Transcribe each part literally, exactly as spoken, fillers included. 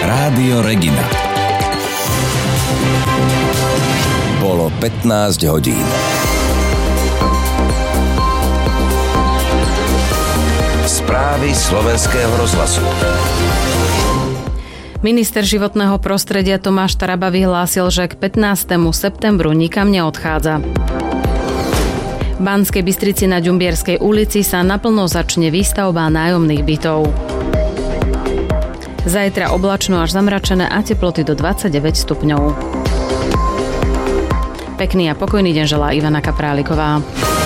Rádio Regina. Bolo pätnásť hodín. Správy slovenského rozhlasu. Minister životného prostredia Tomáš Taraba vyhlásil, že k pätnástemu septembru nikam neodchádza. V Banskej Bystrici na Ďumbierskej ulici sa naplno začne výstavba nájomných bytov. Zajtra oblačno až zamračené a teploty do dvadsaťdeväť stupňov. Pekný a pokojný deň želá Ivana Kapráliková.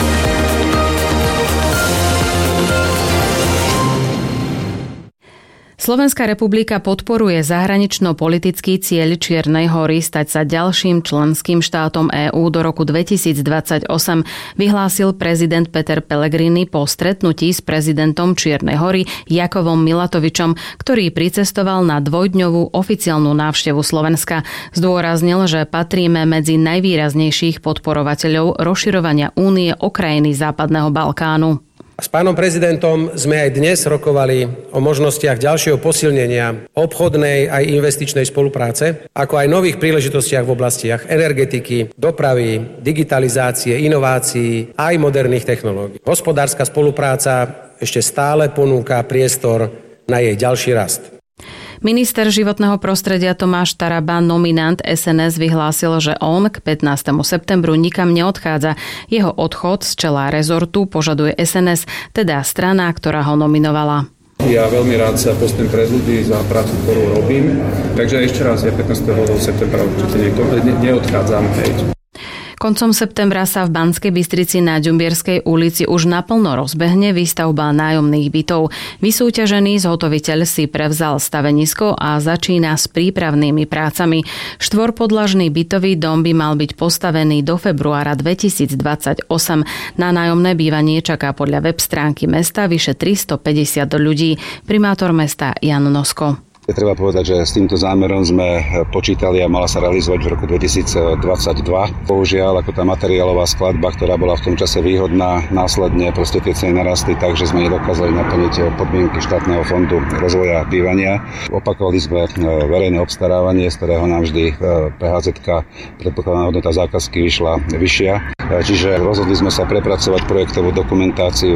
Slovenská republika podporuje zahranično-politický cieľ Čiernej Hory stať sa ďalším členským štátom EÚ do roku dvetisícdvadsaťosem, vyhlásil prezident Peter Pellegrini po stretnutí s prezidentom Čiernej Hory Jakovom Milatovičom, ktorý pricestoval na dvojdňovú oficiálnu návštevu Slovenska. Zdôraznil, že patríme medzi najvýraznejších podporovateľov rozširovania únie o krajiny Západného Balkánu. S pánom prezidentom sme aj dnes rokovali o možnostiach ďalšieho posilnenia obchodnej aj investičnej spolupráce, ako aj nových príležitostiach v oblastiach energetiky, dopravy, digitalizácie, inovácií aj moderných technológií. Hospodárska spolupráca ešte stále ponúka priestor na jej ďalší rast. Minister životného prostredia Tomáš Taraba, nominant es en es, vyhlásil, že on k pätnástemu septembru nikam neodchádza. Jeho odchod z čela rezortu požaduje es en es, teda strana, ktorá ho nominovala. Ja veľmi rád sa postavím pred ľudí za prácu, ktorú robím. Takže ešte raz, ja pätnásteho septembra určite ne- neodchádzam. Hej. Koncom septembra sa v Banskej Bystrici na Ďumbierskej ulici už naplno rozbehne výstavba nájomných bytov. Vysúťažený zhotoviteľ si prevzal stavenisko a začína s prípravnými prácami. Štvorpodlažný bytový dom by mal byť postavený do februára dvetisícdvadsaťosem. Na nájomné bývanie čaká podľa web stránky mesta vyše tristopäťdesiat ľudí. Primátor mesta Jan Nosko. Treba povedať, že s týmto zámerom sme počítali a mala sa realizovať v roku dvetisícdvadsaťdva. Bohužiaľ, ako tá materiálová skladba, ktorá bola v tom čase výhodná, následne proste tie ceny narastli, takže sme nedokázali naplniť podmienky štátneho fondu rozvoja bývania. Opakovali sme verejné obstarávanie, z ktorého nám vždy pé há zet-ka, predpokladaná hodnota zákazky, vyšla vyššia. Čiže rozhodli sme sa prepracovať projektovú dokumentáciu.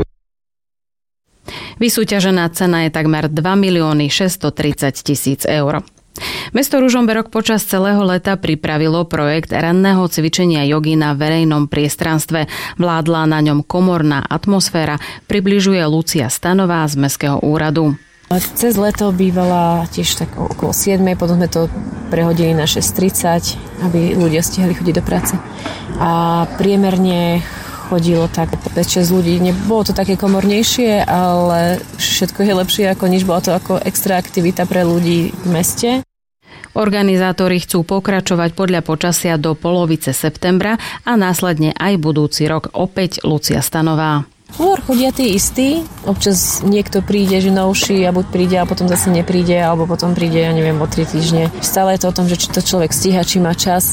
Vysúťažená cena je takmer dva milióny šesťstotridsať tisíc eur. Mesto Ružomberok počas celého leta pripravilo projekt ranného cvičenia jogy na verejnom priestranstve. Vládla na ňom komorná atmosféra, približuje Lucia Stanová z Mestského úradu. Cez leto bývala tiež tak okolo siedmej, potom sme to prehodili na šesť tridsať, aby ľudia stihli chodiť do práce. A priemerne chodilo tak päť šesť ľudí. Nebolo to také komornejšie, ale všetko je lepšie ako nič. Bola to ako extra aktivita pre ľudí v meste. Organizátori chcú pokračovať podľa počasia do polovice septembra a následne aj budúci rok. Opäť Lucia Stanová. Skôr chodia tí istí. Občas niekto príde, že novší a buď príde a potom zase nepríde, alebo potom príde, ja neviem, o tri týždne. Stále je to o tom, že či to človek stíha, či má čas.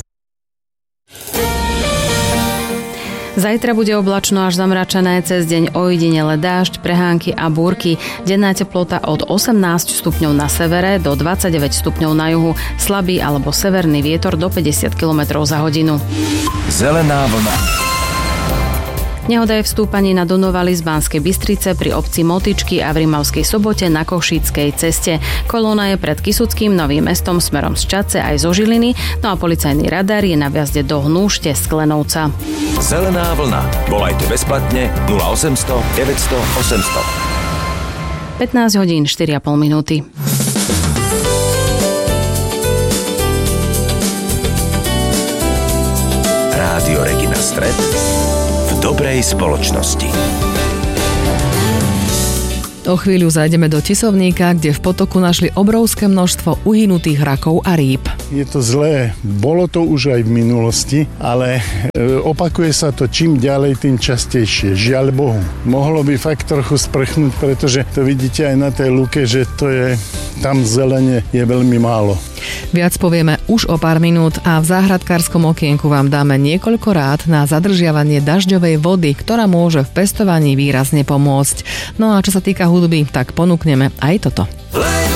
Zajtra bude oblačno až zamračené, cez deň ojedinele dážď, prehánky a búrky. Denná teplota od osemnásť stupňov na severe do dvadsaťdeväť stupňov na juhu. Slabý alebo severný vietor do päťdesiat kilometrov za hodinu. Zelená vlna. Nehoda je v stúpaní na Donovali z Banskej Bystrice pri obci Motyčky a v Rimavskej Sobote na Košíckej ceste. Kolóna je pred Kysuckým Novým Mestom smerom z Čadce aj zo Žiliny, no a policajný radar je na vjazde do Hnúšte z Klenovca. Zelená vlna. Volajte bezplatne nula osemsto deväťsto osemsto. pätnásť hodín štyri a pol minúty. Rádio Regina Stred v dobrej spoločnosti. O chvíľu zájdeme do Tisovníka, kde v potoku našli obrovské množstvo uhynutých rakov a rýb. Je to zlé. Bolo to už aj v minulosti, ale opakuje sa to čím ďalej, tým častejšie. Žiaľ Bohu. Mohlo by fakt trochu sprchnúť, pretože to vidíte aj na tej lúke, že to je tam zelene je veľmi málo. Viac povieme už o pár minút a v záhradkárskom okienku vám dáme niekoľko rád na zadržiavanie dažďovej vody, ktorá môže v pestovaní výrazne pomôcť. No a čo sa týka hudby, tak ponúkneme aj toto.